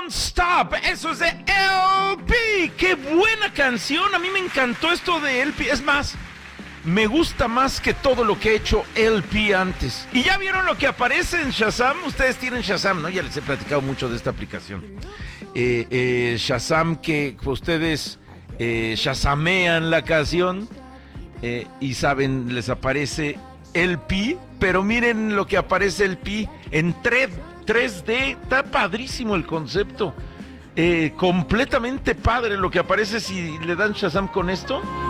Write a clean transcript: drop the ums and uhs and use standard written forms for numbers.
Don't Stop, eso es de LP. ¡Qué buena canción! A mí me encantó esto de LP. Es más, me gusta más que todo lo que ha hecho LP antes. ¿Y ya vieron lo que aparece en Shazam? Ustedes tienen Shazam, ¿no? Ya les he platicado mucho de esta aplicación. Shazam, que ustedes shazamean la canción y saben, les aparece LP, pero miren lo que aparece LP en 3D. Está padrísimo el concepto. Completamente padre lo que aparece si le dan Shazam con esto.